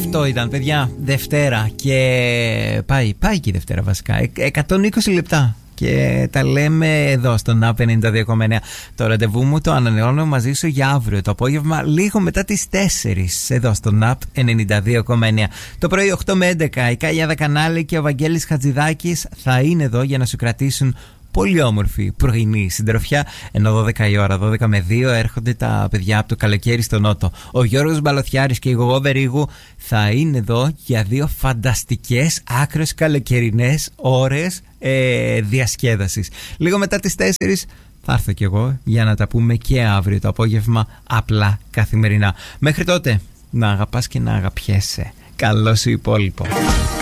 Αυτό ήταν, παιδιά, Δευτέρα. Και πάει και η Δευτέρα βασικά. 120 λεπτά. Και τα λέμε εδώ στον App 92,9. Το ραντεβού μου το ανανεώνω μαζί σου για αύριο το απόγευμα, λίγο μετά τις 4, εδώ στον App 92,9. Το πρωί 8 με 11 η Κάλια Δακανάλη και ο Βαγγέλης Χατζηδάκης θα είναι εδώ για να σου κρατήσουν πολύ όμορφη πρωινή συντροφιά. Ενώ 12 η ώρα, 12 με 2 έρχονται τα παιδιά από το καλοκαίρι στο Νότο. Ο Γιώργος Μπαλοθιάρης και η Γογό Βερίγου θα είναι εδώ για 2 φανταστικές άκρως καλοκαιρινές ώρες διασκέδασης. Λίγο μετά τις 4 θα έρθω κι εγώ για να τα πούμε και αύριο το απόγευμα, απλά καθημερινά. Μέχρι τότε να αγαπάς και να αγαπιέσαι. Καλό σου υπόλοιπο.